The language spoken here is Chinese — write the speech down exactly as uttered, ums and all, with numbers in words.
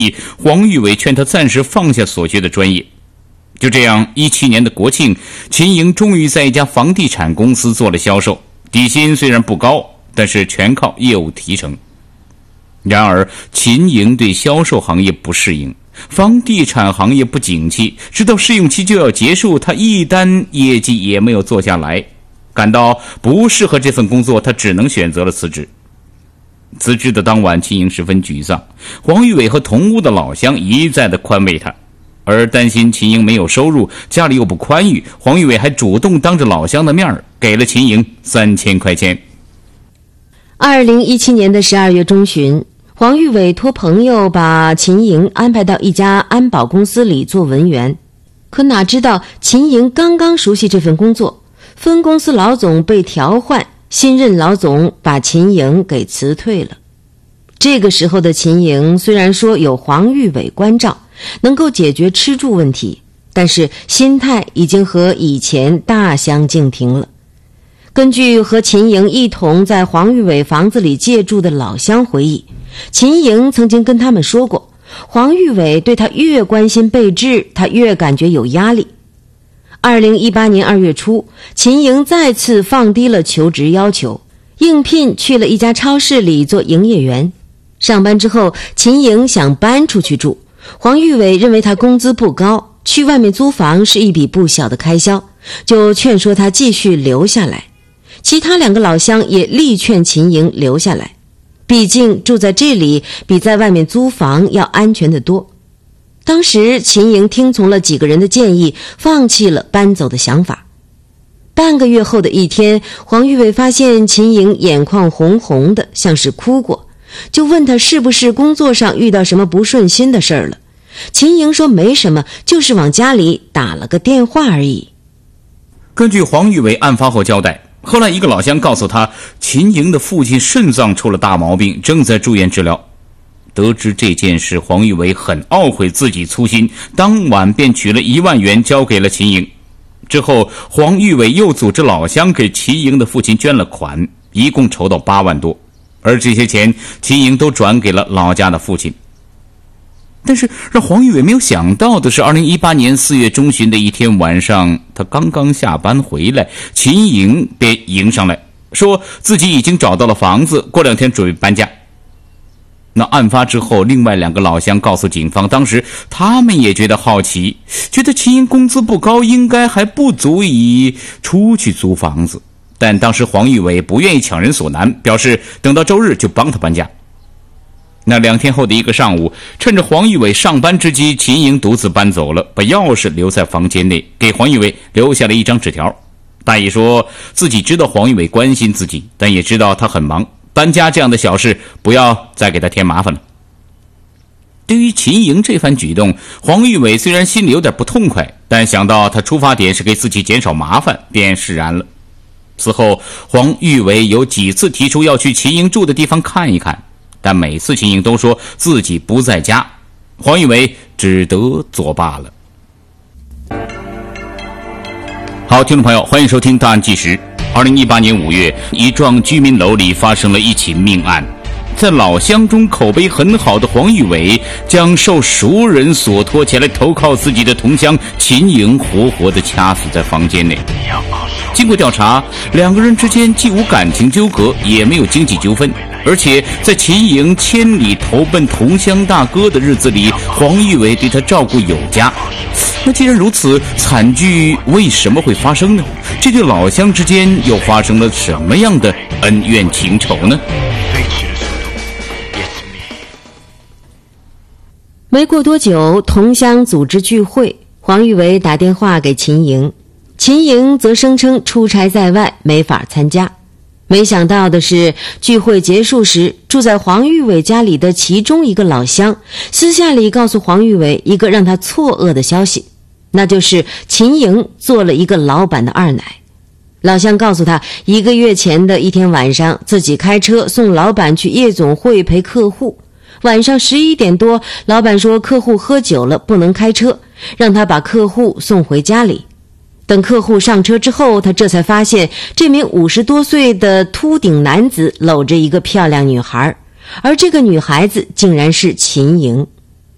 黄玉伟劝他暂时放下所学的专业。就这样，一七年的国庆，秦莹终于在一家房地产公司做了销售，底薪虽然不高，但是全靠业务提成。然而秦莹对销售行业不适应，房地产行业不景气，直到试用期就要结束，他一单业绩也没有做下来，感到不适合这份工作，他只能选择了辞职。辞职的当晚，秦莹十分沮丧，黄玉伟和同屋的老乡一再的宽慰他，而担心秦莹没有收入，家里又不宽裕，黄玉伟还主动当着老乡的面给了秦莹三千块钱。 二零一七年的十二月中旬，黄玉伟托朋友把秦莹安排到一家安保公司里做文员，可哪知道秦莹刚刚熟悉这份工作，分公司老总被调换，新任老总把秦莹给辞退了。这个时候的秦莹虽然说有黄玉伟关照，能够解决吃住问题，但是心态已经和以前大相径庭了。根据和秦莹一同在黄玉伟房子里借住的老乡回忆，秦莹曾经跟他们说过，黄玉伟对他越关心备至，他越感觉有压力。二零一八年二月初，秦莹再次放低了求职要求，应聘去了一家超市里做营业员。上班之后，秦莹想搬出去住，黄玉伟认为他工资不高，去外面租房是一笔不小的开销，就劝说他继续留下来。其他两个老乡也力劝秦莹留下来，毕竟住在这里比在外面租房要安全得多。当时秦莹听从了几个人的建议，放弃了搬走的想法。半个月后的一天，黄玉伟发现秦莹眼眶红红的，像是哭过，就问他是不是工作上遇到什么不顺心的事儿了。秦莹说没什么，就是往家里打了个电话而已。 根据黄玉伟案发后交代，后来一个老乡告诉他，秦莹的父亲肾脏出了大毛病，正在住院治疗。得知这件事，黄玉伟很懊悔自己粗心，当晚便取了一万元交给了秦莹。之后黄玉伟又组织老乡给秦莹的父亲捐了款，一共筹到八万多，而这些钱秦莹都转给了老家的父亲。但是让黄玉伟没有想到的是，二零一八年四月中旬的一天晚上，他刚刚下班回来，秦莹便迎上来，说自己已经找到了房子，过两天准备搬家。那案发之后，另外两个老乡告诉警方，当时他们也觉得好奇，觉得秦莹工资不高，应该还不足以出去租房子，但当时黄玉伟不愿意强人所难，表示等到周日就帮他搬家。那两天后的一个上午，趁着黄玉伟上班之机，秦莹独自搬走了，把钥匙留在房间内，给黄玉伟留下了一张纸条。大意说自己知道黄玉伟关心自己，但也知道他很忙，搬家这样的小事不要再给他添麻烦了。对于秦莹这番举动，黄玉伟虽然心里有点不痛快，但想到他出发点是给自己减少麻烦，便释然了。此后黄玉伟有几次提出要去秦莹住的地方看一看，但每次秦莹都说自己不在家，黄玉伟只得作罢了。好，听众朋友，欢迎收听《大案纪实》。二零一八年五月，一幢居民楼里发生了一起命案。在老乡中口碑很好的黄玉伟，将受熟人所托前来投靠自己的同乡秦莹活活地掐死在房间内。经过调查，两个人之间既无感情纠葛，也没有经济纠纷，而且在秦莹千里投奔同乡大哥的日子里，黄玉伟对他照顾有加。那既然如此，惨剧为什么会发生呢？这对老乡之间又发生了什么样的恩怨情仇呢？ 没过多久，同乡组织聚会，黄玉伟打电话给秦莹，秦莹则声称出差在外，没法参加。没想到的是，聚会结束时，住在黄玉伟家里的其中一个老乡私下里告诉黄玉伟一个让他错愕的消息，那就是秦莹做了一个老板的二奶。老乡告诉他，一个月前的一天晚上，自己开车送老板去夜总会陪客户。晚上十一点多，老板说客户喝酒了，不能开车，让他把客户送回家里。等客户上车之后，他这才发现这名五十多岁的秃顶男子搂着一个漂亮女孩，而这个女孩子竟然是秦莹。